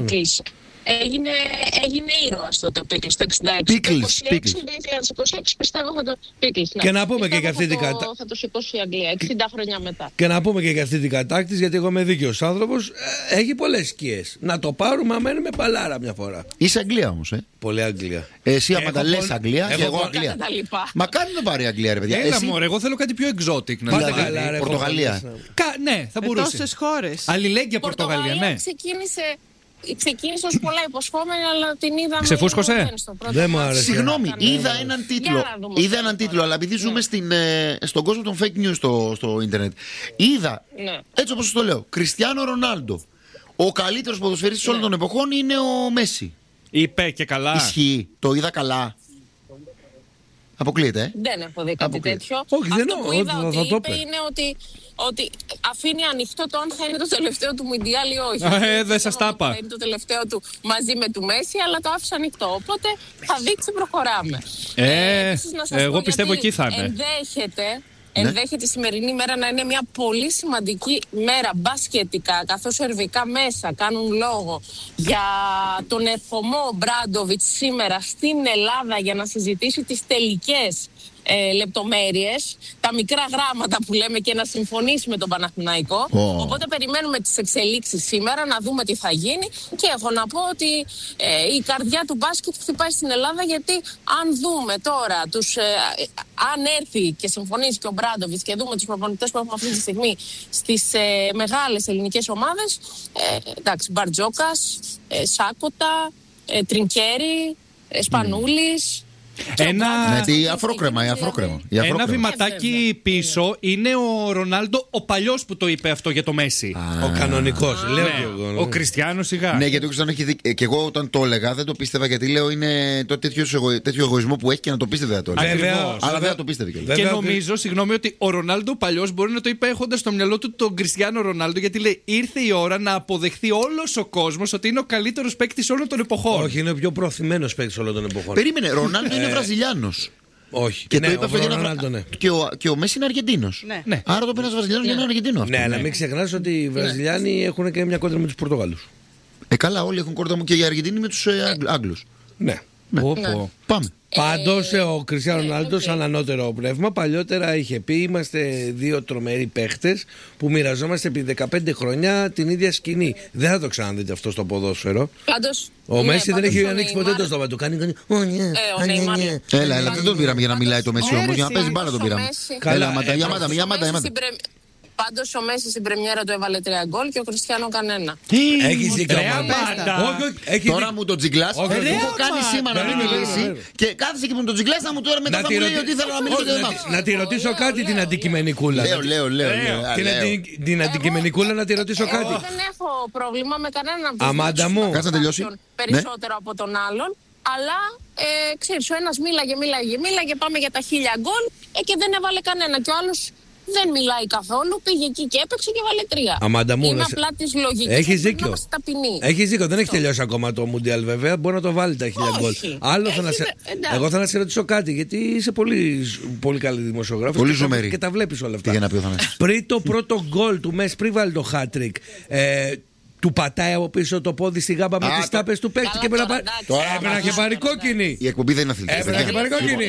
Πίκλς. Έγινε ήρωας τότε ο Πίκλς το 66. Το 2026 πιστεύω θα το Πίκλς. Και να πούμε και για αυτή την κατάκτηση. Θα το σηκώσει η Αγγλία 60 χρόνια μετά. Και να πούμε και για αυτή την κατάκτηση, γιατί εγώ είμαι δίκαιος άνθρωπος. Έχει πολλές σκιές. Να το πάρουμε, άμα μένουμε παλάρα μια φορά. Είσαι Αγγλία όμως, Πολύ Αγγλία. Εσύ άμα τα λες Αγγλία και εγώ Αγγλία. Μα κάνει το πάρει η Αγγλία, ρε παιδιά. Έλα μωρέ, εγώ θέλω κάτι πιο exotic να δηλαδή. Πορτογαλία. Ναι, θα μπορούσε. Τόσες χώρες. Αλληλέγγυα Πορτογαλία, ναι. Ξεκίνησε ως πολλά υποσχόμενη, αλλά την είδαμε. Ξεφούσκωσε. Δεν μου άρεσε. Συγγνώμη, είδα έναν τίτλο, αλλά επειδή ζούμε στον κόσμο των fake news στο ίντερνετ, είδα, έτσι όπως το λέω, Κριστιάνο Ρονάλντο. Ο καλύτερος ποδοσφαιριστής όλων των εποχών είναι ο Μέση. Είπε και καλά. Ισχύει, το είδα καλά. Αποκλείεται, Δεν έχω δει κάτι τέτοιο. Όχι, αυτό που είδα ότι είπε είναι ότι αφήνει ανοιχτό το αν θα είναι το τελευταίο του Μουντιάλ ή όχι. Δεν σας τα είπα. Θα είναι το τελευταίο του μαζί με του Μέση, αλλά το άφησε ανοιχτό. Οπότε θα δείξει, προχωράμε. Εγώ πιστεύω εκεί θα είναι. Ενδέχεται η σημερινή μέρα να είναι μια πολύ σημαντική μέρα μπασκετικά, καθώς σερβικά μέσα κάνουν λόγο για τον ερχομό Μπράντοβιτς σήμερα στην Ελλάδα για να συζητήσει τις τελικές λεπτομέρειες, τα μικρά γράμματα που λέμε και να συμφωνήσει με τον Παναθηναϊκό. Οπότε περιμένουμε τις εξελίξεις σήμερα, να δούμε τι θα γίνει και έχω να πω ότι η καρδιά του μπάσκετ χτυπάει στην Ελλάδα, γιατί αν δούμε τώρα αν έρθει και συμφωνήσει και ο Μπράντοβιτς και δούμε τους προπονητές που έχουμε αυτή τη στιγμή στις μεγάλες ελληνικές ομάδες, εντάξει, Μπαρτζόκας, Σάκοτα, Τρινκέρι, Σπανούλης. Ένα βηματάκι πίσω είναι ο Ρονάλντο, ο παλιός που το είπε αυτό για το Μέση. Ο κανονικός. Ο Κριστιάνο σιγά. Ναι, γιατί ο Κριστιάνο έχει δει. Και εγώ όταν το έλεγα δεν το πίστευα, γιατί λέω είναι τέτοιο εγωισμό που έχει και να το πίστευε δεν το έλεγα. Αλλά δεν το πίστευε κιόλας. Και νομίζω, συγγνώμη, ότι ο Ρονάλντο παλιός μπορεί να το είπε έχοντας στο μυαλό του τον Κριστιάνο Ρονάλντο, γιατί λέει ήρθε η ώρα να αποδεχθεί όλος ο κόσμος ότι είναι ο καλύτερος παίκτης όλων των εποχών. Όχι, είναι ο πιο προωθημένος παίκτης όλων των εποχών. Περίμενε, Ρονάλντο είναι Βραζιλιάνος. Όχι. Και το είπε αυτό και ο Μέση είναι Αργεντίνος. Ναι. Άρα το πήρε ένα Βραζιλιάνο για ένα Αργεντίνο. Ναι, αλλά μην ξεχνάς ότι οι Βραζιλιάνοι έχουν και μια κόντρα με τους Πορτογάλους. Καλά, όλοι έχουν κόντρα μου και οι Αργεντίνοι με τους Άγγλους. Ναι. Πάμε. Πάντως ο Κριστιάνο Ρονάλντο, σαν ανώτερο πνεύμα, παλιότερα είχε πει: είμαστε δύο τρομεροί παίχτες που μοιραζόμαστε επί 15 χρόνια την ίδια σκηνή. Δεν θα το ξαναδείτε αυτό στο ποδόσφαιρο. Πάντως, ο Μέση δεν έχει ανοίξει ποτέ το στόμα του. Κάνει. Έλα, δεν τον πήραμε για να μιλάει το Μέση όμως. Για να παίζει μπάλα τον πήραμε. Καλά, μάτα. Πάντως ο Μέση στην πρεμιέρα του έβαλε 3 γκολ και ο Κριστιάνο κανένα. Έχεις δίκιο. Τώρα μου τον τζιγκλάς. Έχω κάνει σήμα να μην μιλήσει. Και κάθεσαι και μου τον τζιγκλάς να μου τώρα μετά θα μου λέει ότι ήθελα να μιλήσω και δεν μ' άκουσα. Να τη ρωτήσω κάτι την αντικειμενικούλα. Λέω. Την αντικειμενικούλα να τη ρωτήσω κάτι. Δεν έχω πρόβλημα με κανέναν από τους. Αμάντα μου. Κάτσε να τελειώσει. Περισσότερο από τον άλλον. Αλλά ξέρεις, ο ένας μίλαγε, πάμε για τα 1000 γκολ και δεν έβαλε κανένα. Και ο άλλος δεν μιλάει καθόλου, πήγε εκεί και έπαιξε και βάλε 3. Αμάντα μου, είναι απλά της λογικής. Έχεις δίκιο. Ταπεινή. Έχεις δίκιο, δεν έχει τελειώσει ακόμα το Μουντιάλ βέβαια. Μπορεί να το βάλει τα 1000 γκολ. Εγώ θα να σε ρωτήσω κάτι, γιατί είσαι πολύ καλή δημοσιογράφος. Πολύ ζουμερή. Και τα βλέπεις όλα αυτά. Για να πριν το πρώτο γκολ του Μέση, πριν βάλει το hat-trick, του πατάει από πίσω το πόδι στη γάμπα με τις τάπες του παίκτη και έπρεπε να έχει πάρει κόκκινη. Η εκπομπή δεν είναι αθλητική. Έπρεπε να έχει πάρει κόκκινη.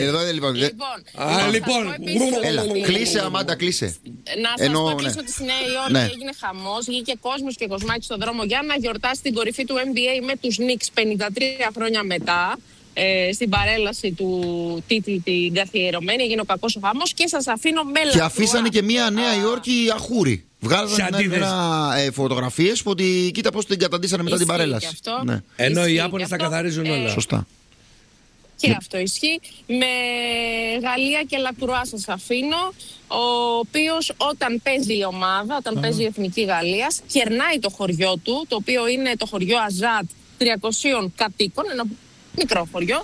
Λοιπόν. Έλα, κλείσε Αμάντα, κλείσε. Να σας πω επίσης ότι στη Νέα Υόρκη έγινε χαμός. Βγήκε κόσμος και κοσμάκι στον δρόμο για να γιορτάσει την κορυφή του NBA με τους Knicks 53 χρόνια μετά. Στην παρέλαση του τίτλου την καθιερωμένη, έγινε ο κακός ο χαμός και σας αφήνω με λαμπρούα. Και αφήσανε και μια Νέα Υόρκη αχούρη. Βγάζανε φωτογραφίες που ότι κοίτα πώς την καταντήσανε μετά την παρέλαση. Ναι. Ενώ οι Ιάπωνες τα καθαρίζουν όλα. Σωστά. Και αυτό ισχύει. Με Γαλλία και Λακρουά σας αφήνω, ο οποίος όταν παίζει η ομάδα, όταν παίζει η Εθνική Γαλλίας, κερνάει το χωριό του, το οποίο είναι το χωριό Αζάτ 300 κατοίκων, ένα μικρό χωριό.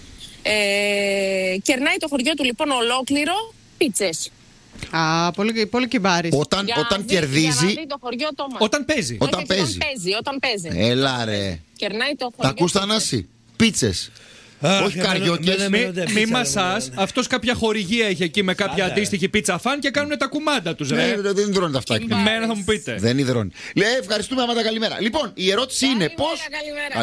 Κερνάει το χωριό του λοιπόν ολόκληρο πίτσες. Πολύ κυμπάρης. Όταν κερδίζει. Όταν παίζει. Όταν παίζει. Έλα ρε. Κερνάει το χωριό. Τα ακούς Θανάση? Πίτσες. Όχι καριόκες. Μη μασάς. Αυτός κάποια χορηγία έχει εκεί με κάποια αντίστοιχη πίτσα φαν και κάνουν τα κουμάντα τους. Δεν υδρώνει τα αυτάκια. Μένα θα μου πείτε. Δεν υδρώνει. Ευχαριστούμε, Αμάντα, καλημέρα. Λοιπόν, η ερώτηση είναι πώς.